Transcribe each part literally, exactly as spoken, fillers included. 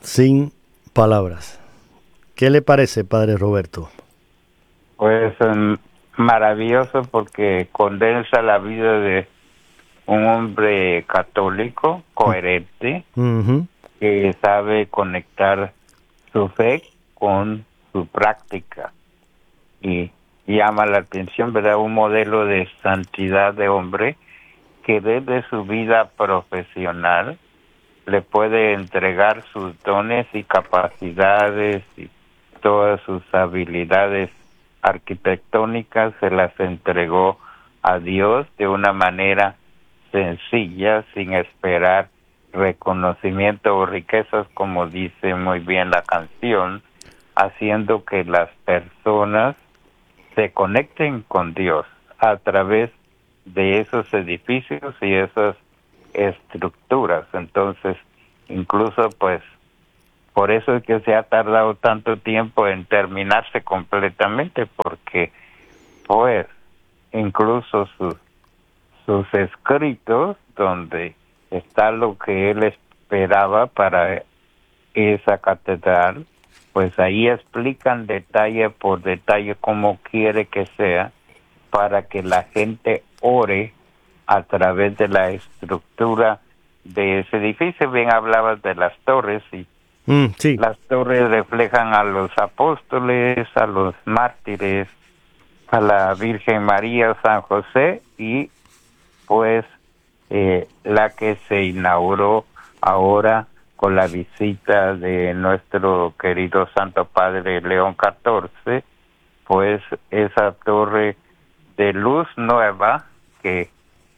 sin palabras. ¿Qué le parece, Padre Roberto? Pues um, maravilloso, porque condensa la vida de un hombre católico, coherente, uh-huh. que sabe conectar su fe con su práctica. Y llama la atención, ¿verdad? Un modelo de santidad de hombre que desde su vida profesional le puede entregar sus dones y capacidades y todas sus habilidades arquitectónicas, se las entregó a Dios de una manera sencilla, sin esperar reconocimiento o riquezas, como dice muy bien la canción, haciendo que las personas se conecten con Dios a través de esos edificios y esas estructuras. Entonces, incluso pues por eso es que se ha tardado tanto tiempo en terminarse completamente, porque pues incluso sus sus escritos, donde está lo que él esperaba para esa catedral, pues ahí explican detalle por detalle cómo quiere que sea, para que la gente ore a través de la estructura de ese edificio. Bien hablabas de las torres, y mm, sí. Las torres reflejan a los apóstoles, a los mártires, a la Virgen María, San José, y pues eh, la que se inauguró ahora con la visita de nuestro querido Santo Padre León catorce, pues esa torre de luz nueva que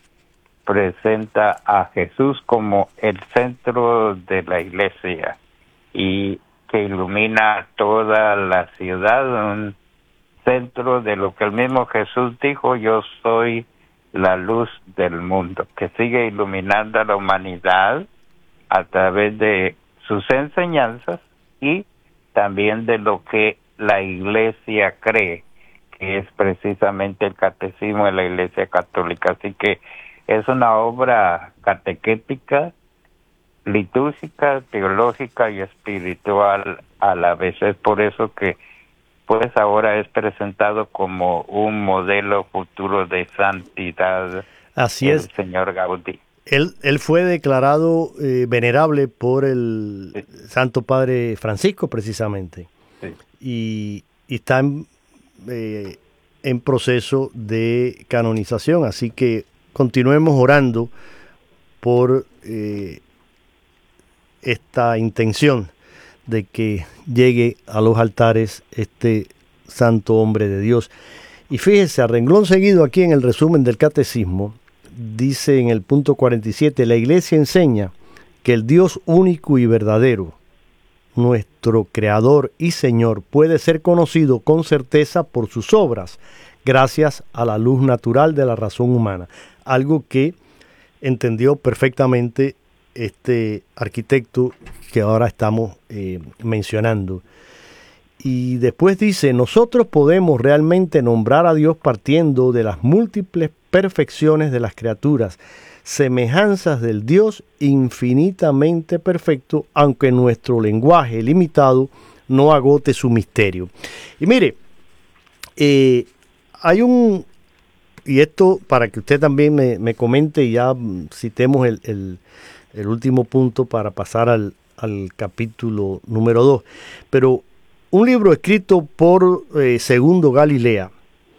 presenta a Jesús como el centro de la iglesia y que ilumina toda la ciudad, un centro de lo que el mismo Jesús dijo: yo soy la luz del mundo, que sigue iluminando a la humanidad a través de sus enseñanzas y también de lo que la iglesia cree, que es precisamente el catecismo de la Iglesia Católica. Así que es una obra catequética, litúrgica, teológica y espiritual a la vez. Es por eso que pues ahora es presentado como un modelo futuro de santidad. Así el es. Señor Gaudí. Él, él fue declarado eh, venerable por el sí. Santo Padre Francisco, precisamente. Sí. Y, y está en, eh, en proceso de canonización. Así que continuemos orando por eh, esta intención de que llegue a los altares este santo hombre de Dios. Y fíjese, a renglón seguido aquí en el resumen del catecismo, dice en el punto cuarenta y siete, la Iglesia enseña que el Dios único y verdadero, nuestro Creador y Señor, puede ser conocido con certeza por sus obras, gracias a la luz natural de la razón humana. Algo que entendió perfectamente este arquitecto que ahora estamos eh, mencionando. Y después dice, nosotros podemos realmente nombrar a Dios partiendo de las múltiples perfecciones de las criaturas, semejanzas del Dios infinitamente perfecto, aunque nuestro lenguaje limitado no agote su misterio. Y mire, eh, hay un, y esto para que usted también me, me comente y ya citemos el, el, el último punto para pasar al, al capítulo número dos, pero un libro escrito por eh, Segundo Galilea,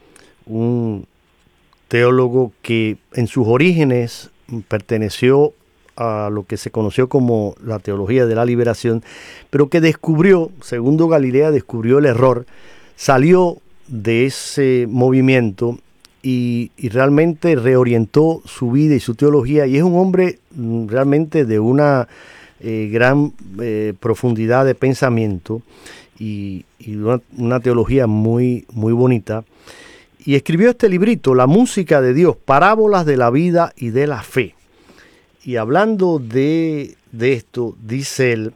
un teólogo que en sus orígenes perteneció a lo que se conoció como la teología de la liberación, pero que descubrió, Segundo Galilea descubrió el error, salió de ese movimiento y, y realmente reorientó su vida y su teología, y es un hombre realmente de una eh, gran eh, profundidad de pensamiento y, y una, una teología muy, muy bonita. Y escribió este librito, La música de Dios, parábolas de la vida y de la fe. Y hablando de, de esto, dice él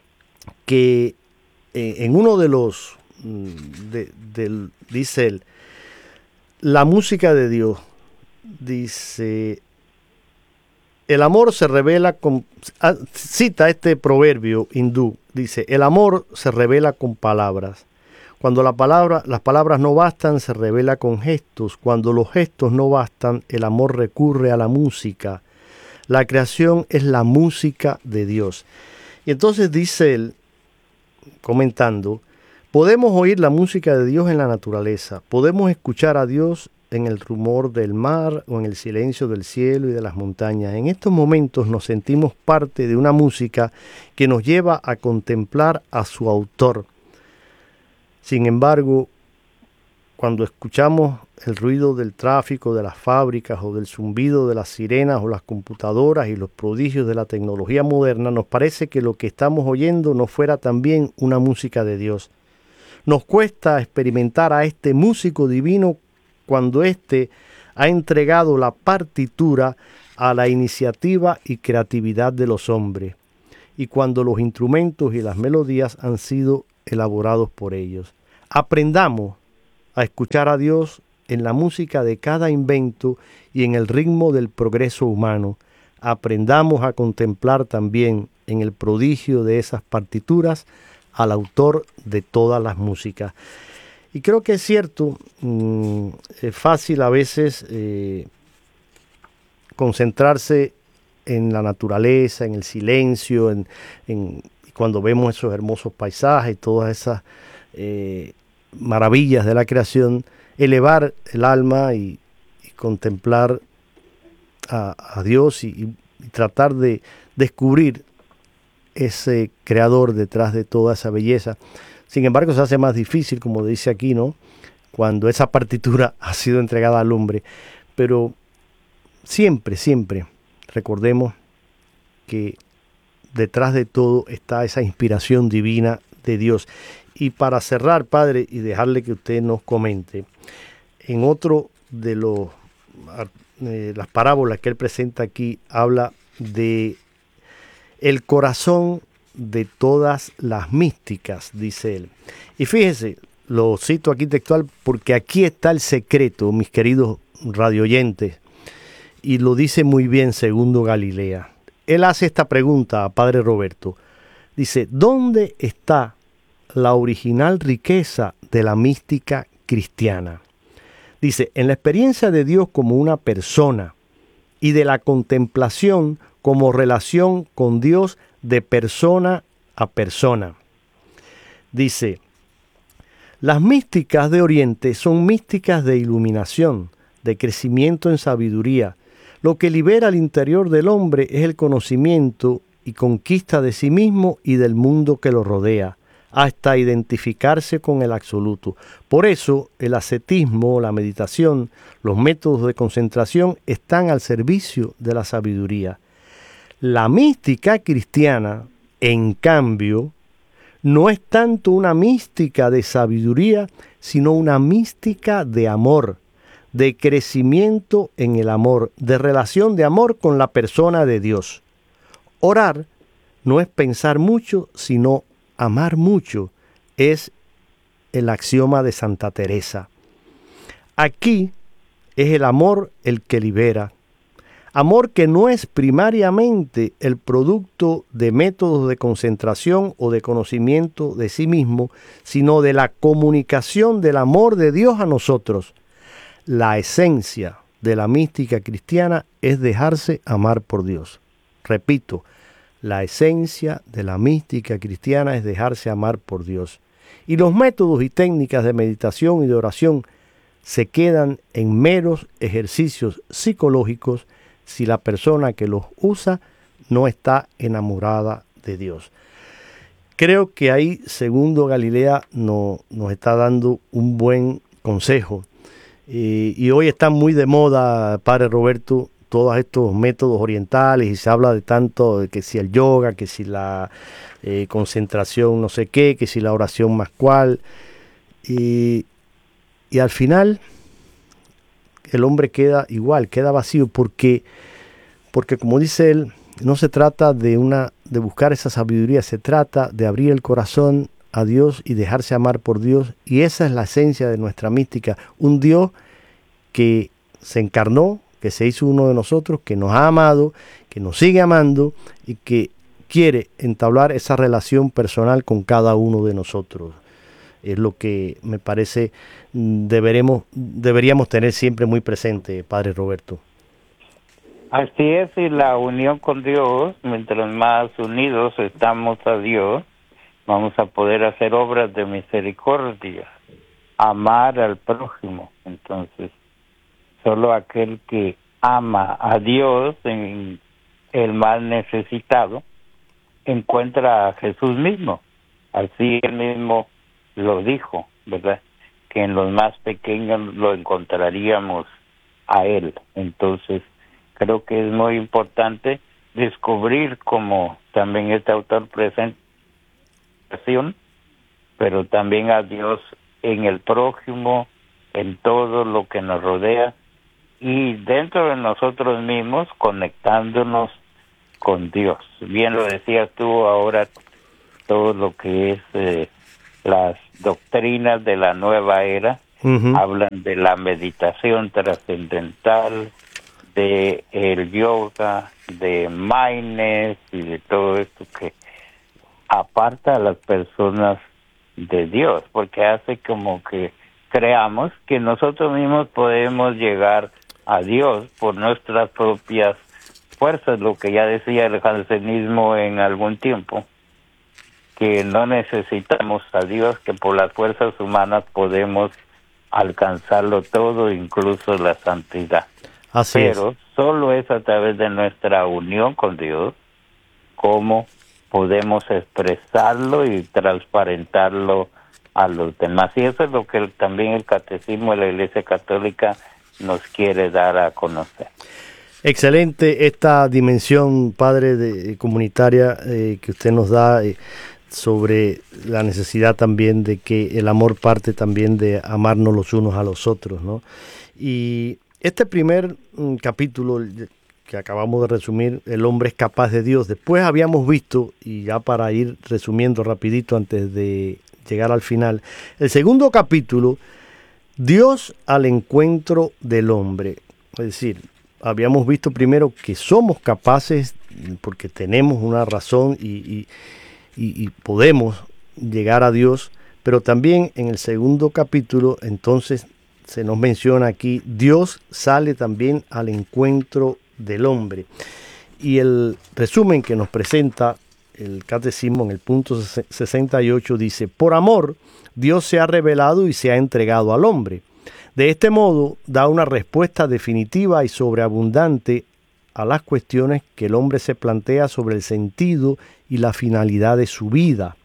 que eh, en uno de los, de, de, dice él, la música de Dios, dice, el amor se revela con, cita este proverbio hindú, dice, el amor se revela con palabras. Cuando la palabra, las palabras no bastan, se revela con gestos. Cuando los gestos no bastan, el amor recurre a la música. La creación es la música de Dios. Y entonces dice él, comentando, podemos oír la música de Dios en la naturaleza, podemos escuchar a Dios en el rumor del mar o en el silencio del cielo y de las montañas. En estos momentos nos sentimos parte de una música que nos lleva a contemplar a su autor. Sin embargo, cuando escuchamos el ruido del tráfico de las fábricas o del zumbido de las sirenas o las computadoras y los prodigios de la tecnología moderna, nos parece que lo que estamos oyendo no fuera también una música de Dios. Nos cuesta experimentar a este músico divino cuando éste ha entregado la partitura a la iniciativa y creatividad de los hombres, y cuando los instrumentos y las melodías han sido elaborados por ellos. Aprendamos a escuchar a Dios en la música de cada invento y en el ritmo del progreso humano. Aprendamos a contemplar también en el prodigio de esas partituras al autor de todas las músicas. Y creo que es cierto, mmm, es fácil a veces eh, concentrarse en la naturaleza, en el silencio, en, en cuando vemos esos hermosos paisajes, todas esas eh, maravillas de la creación, elevar el alma y, y contemplar a, a Dios y, y tratar de descubrir ese creador detrás de toda esa belleza. Sin embargo, se hace más difícil, como dice aquí, ¿no?, cuando esa partitura ha sido entregada al hombre. Pero siempre, siempre recordemos que detrás de todo está esa inspiración divina de Dios. Y para cerrar, Padre, y dejarle que usted nos comente, en otro de los eh, las parábolas que él presenta aquí, habla de el corazón de todas las místicas, dice él. Y fíjese, lo cito aquí textual porque aquí está el secreto, mis queridos radioyentes, y lo dice muy bien Segundo Galilea. Él hace esta pregunta a Padre Roberto. Dice, ¿dónde está la original riqueza de la mística cristiana? Dice, en la experiencia de Dios como una persona y de la contemplación como relación con Dios de persona a persona. Dice, las místicas de Oriente son místicas de iluminación, de crecimiento en sabiduría. Lo que libera al interior del hombre es el conocimiento y conquista de sí mismo y del mundo que lo rodea, hasta identificarse con el absoluto. Por eso, el ascetismo, la meditación, los métodos de concentración están al servicio de la sabiduría. La mística cristiana, en cambio, no es tanto una mística de sabiduría, sino una mística de amor, de crecimiento en el amor, de relación de amor con la persona de Dios. Orar no es pensar mucho, sino amar mucho, es el axioma de Santa Teresa. Aquí es el amor el que libera. Amor que no es primariamente el producto de métodos de concentración o de conocimiento de sí mismo, sino de la comunicación del amor de Dios a nosotros. La esencia de la mística cristiana es dejarse amar por Dios. Repito, la esencia de la mística cristiana es dejarse amar por Dios. Y los métodos y técnicas de meditación y de oración se quedan en meros ejercicios psicológicos si la persona que los usa no está enamorada de Dios. Creo que ahí Segundo Galilea no, nos está dando un buen consejo. Eh, y hoy están muy de moda, Padre Roberto, todos estos métodos orientales, y se habla de tanto, de que si el yoga, que si la eh, concentración no sé qué, que si la oración más cual, y, y al final el hombre queda igual, queda vacío, porque, porque como dice él, no se trata de, una, de buscar esa sabiduría, se trata de abrir el corazón a Dios y dejarse amar por Dios, y esa es la esencia de nuestra mística, un Dios que se encarnó, que se hizo uno de nosotros, que nos ha amado, que nos sigue amando y que quiere entablar esa relación personal con cada uno de nosotros. Es lo que me parece deberemos, deberíamos tener siempre muy presente, Padre Roberto. Así es, y la unión con Dios, mientras más unidos estamos a Dios, vamos a poder hacer obras de misericordia, amar al prójimo. Entonces, solo aquel que ama a Dios, en el más necesitado, encuentra a Jesús mismo. Así él mismo lo dijo, ¿verdad? Que en los más pequeños lo encontraríamos a él. Entonces, creo que es muy importante descubrir, como también este autor presenta, pero también a Dios en el prójimo, en todo lo que nos rodea, y dentro de nosotros mismos, conectándonos con Dios. Bien lo decías tú ahora, todo lo que es eh, las doctrinas de la nueva era, uh-huh. hablan de la meditación trascendental, de el yoga, de mindfulness y de todo esto que aparta a las personas de Dios, porque hace como que creamos que nosotros mismos podemos llegar a Dios por nuestras propias fuerzas, lo que ya decía el jansenismo en algún tiempo, que no necesitamos a Dios, que por las fuerzas humanas podemos alcanzarlo todo, incluso la santidad. Así Pero es. Solo es a través de nuestra unión con Dios cómo podemos expresarlo y transparentarlo a los demás. Y eso es lo que también el Catecismo de la Iglesia Católica nos quiere dar a conocer. Excelente esta dimensión, Padre, de, comunitaria eh, que usted nos da eh, sobre la necesidad también de que el amor parte también de amarnos los unos a los otros, ¿no? Y este primer mm, capítulo que acabamos de resumir, el hombre es capaz de Dios. Después habíamos visto, y ya para ir resumiendo rapidito antes de llegar al final, el segundo capítulo, Dios al encuentro del hombre. Es decir, habíamos visto primero que somos capaces, porque tenemos una razón y, y, y, y podemos llegar a Dios, pero también en el segundo capítulo, entonces, se nos menciona aquí, Dios sale también al encuentro del hombre. Y el resumen que nos presenta el Catecismo en el punto sesenta y ocho dice: por amor, Dios se ha revelado y se ha entregado al hombre. De este modo, da una respuesta definitiva y sobreabundante a las cuestiones que el hombre se plantea sobre el sentido y la finalidad de su vida.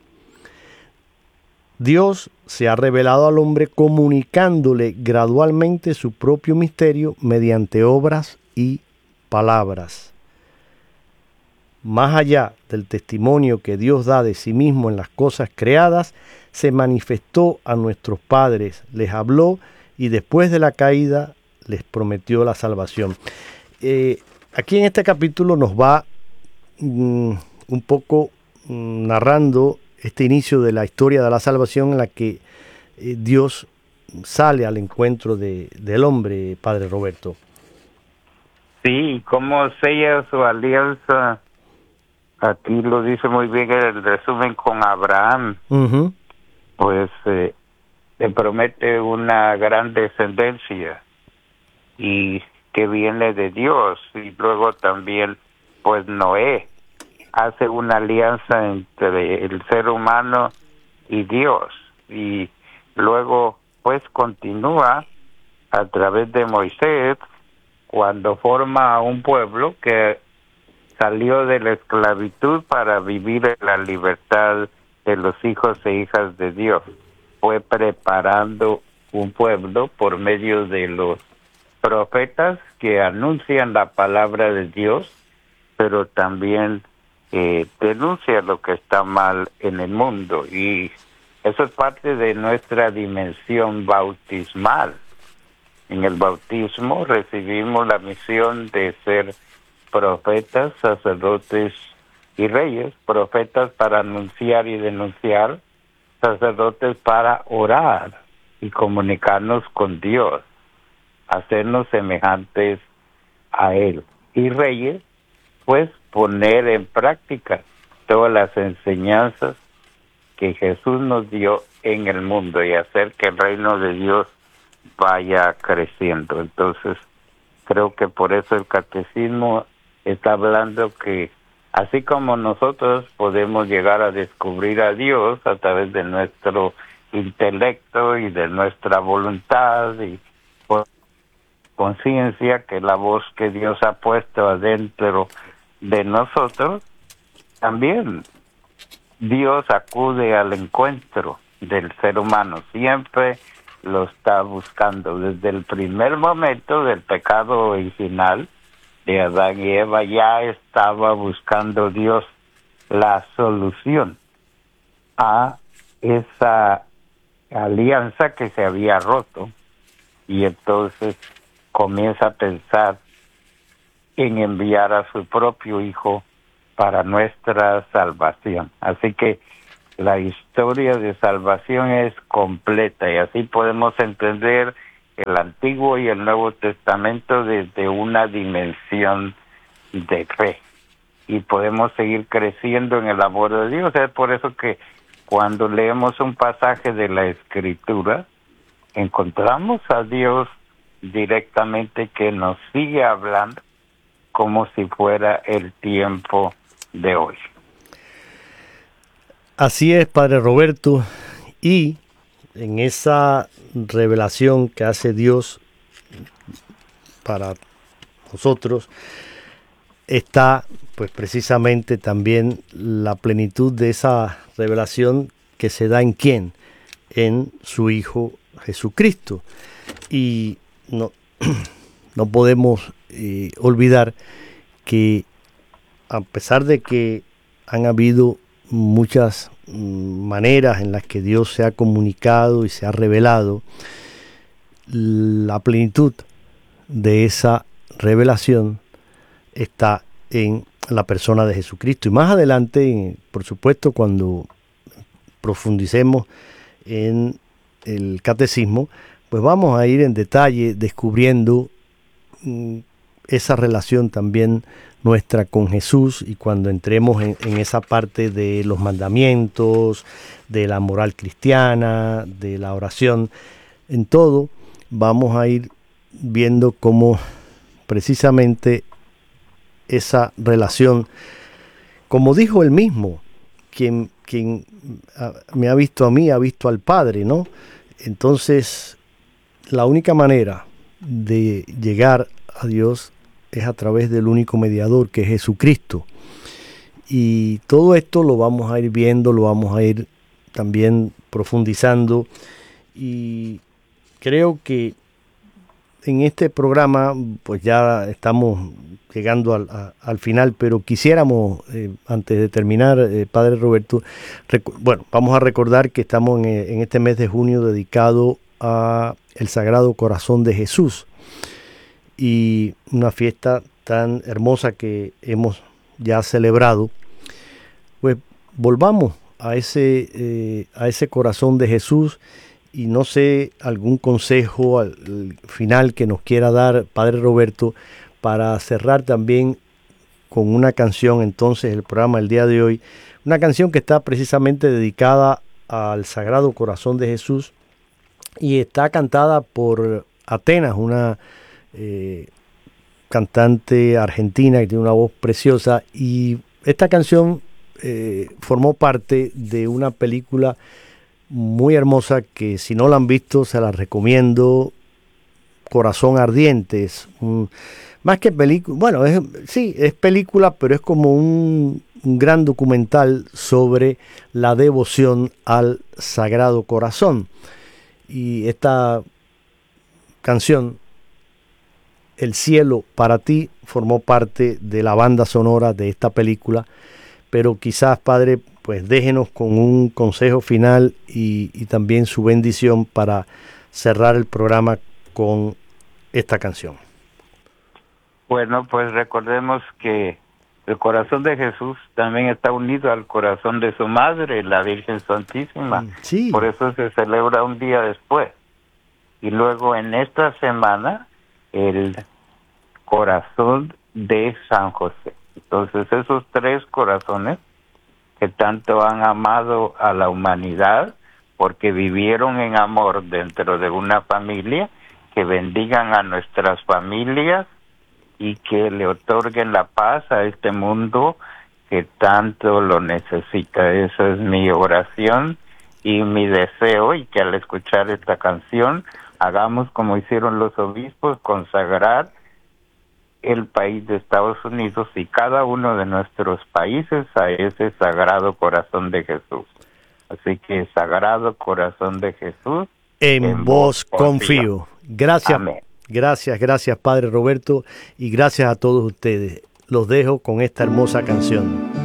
Dios se ha revelado al hombre comunicándole gradualmente su propio misterio mediante obras y palabras. Más allá del testimonio que Dios da de sí mismo en las cosas creadas, se manifestó a nuestros padres, les habló y después de la caída les prometió la salvación. Eh, aquí en este capítulo nos va mm, un poco mm, narrando este inicio de la historia de la salvación en la que eh, Dios sale al encuentro de, del hombre, Padre Roberto. Sí, cómo sella su alianza, aquí lo dice muy bien el resumen con Abraham, uh-huh. pues eh, le promete una gran descendencia y que viene de Dios, y luego también pues Noé hace una alianza entre el ser humano y Dios, y luego pues continúa a través de Moisés cuando forma un pueblo que salió de la esclavitud para vivir en la libertad de los hijos e hijas de Dios. Fue preparando un pueblo por medio de los profetas que anuncian la palabra de Dios, pero también eh, denuncia lo que está mal en el mundo, y eso es parte de nuestra dimensión bautismal. En el bautismo recibimos la misión de ser profetas, sacerdotes y reyes, profetas para anunciar y denunciar, sacerdotes para orar y comunicarnos con Dios, hacernos semejantes a Él, y reyes, pues poner en práctica todas las enseñanzas que Jesús nos dio en el mundo y hacer que el reino de Dios vaya creciendo. Entonces, creo que por eso el catecismo está hablando que así como nosotros podemos llegar a descubrir a Dios a través de nuestro intelecto y de nuestra voluntad y por conciencia, que la voz que Dios ha puesto adentro de nosotros, también Dios acude al encuentro del ser humano, siempre lo está buscando. Desde el primer momento del pecado original de Adán y Eva ya estaba buscando Dios la solución a esa alianza que se había roto, y entonces comienza a pensar en enviar a su propio Hijo para nuestra salvación. Así que la historia de salvación es completa y así podemos entender el Antiguo y el Nuevo Testamento desde una dimensión de fe y podemos seguir creciendo en el amor de Dios. Es por eso que cuando leemos un pasaje de la Escritura encontramos a Dios directamente que nos sigue hablando como si fuera el tiempo de hoy. Así es, Padre Roberto, y en esa revelación que hace Dios para nosotros está pues precisamente también la plenitud de esa revelación que se da en quién, en su Hijo Jesucristo. Y no, no podemos eh, olvidar que a pesar de que han habido muchas maneras en las que Dios se ha comunicado y se ha revelado, la plenitud de esa revelación está en la persona de Jesucristo. Y más adelante, por supuesto, cuando profundicemos en el catecismo, pues vamos a ir en detalle descubriendo esa relación también nuestra con Jesús, y cuando entremos en, en esa parte de los mandamientos, de la moral cristiana, de la oración, en todo vamos a ir viendo cómo precisamente esa relación, como dijo él mismo, quien, quien me ha visto a mí, ha visto al Padre, ¿no? Entonces, la única manera de llegar a Dios es a través del único mediador, que es Jesucristo. Y todo esto lo vamos a ir viendo, lo vamos a ir también profundizando. Y creo que en este programa, pues ya estamos llegando al, a, al final, pero quisiéramos, eh, antes de terminar, eh, Padre Roberto, bueno, vamos a recordar que estamos en, en este mes de junio dedicado a el Sagrado Corazón de Jesús, y una fiesta tan hermosa que hemos ya celebrado. Pues volvamos a ese, eh, a ese corazón de Jesús, y no sé, algún consejo al final que nos quiera dar, Padre Roberto, para cerrar también con una canción, entonces, el programa del día de hoy, una canción que está precisamente dedicada al Sagrado Corazón de Jesús, y está cantada por Atenas, una eh, cantante argentina que tiene una voz preciosa, y esta canción eh, formó parte de una película muy hermosa que, si no la han visto, se la recomiendo, Corazón Ardiente. Es un, más que película, bueno, es, sí, es película, pero es como un, un gran documental sobre la devoción al Sagrado Corazón. Y esta canción, El cielo para ti, formó parte de la banda sonora de esta película. Pero quizás, Padre, pues déjenos con un consejo final y, y también su bendición para cerrar el programa con esta canción. Bueno, pues recordemos que el corazón de Jesús también está unido al corazón de su madre, la Virgen Santísima. Sí. Por eso se celebra un día después. Y luego en esta semana, el corazón de San José. Entonces esos tres corazones que tanto han amado a la humanidad, porque vivieron en amor dentro de una familia, que bendigan a nuestras familias y que le otorguen la paz a este mundo que tanto lo necesita. Esa es mi oración y mi deseo, y que al escuchar esta canción hagamos como hicieron los obispos, consagrar el país de Estados Unidos y cada uno de nuestros países a ese Sagrado Corazón de Jesús. Así que Sagrado Corazón de Jesús, en, en vos confío. confío. Gracias, Amén. gracias, gracias Padre Roberto, y gracias a todos ustedes. Los dejo con esta hermosa canción.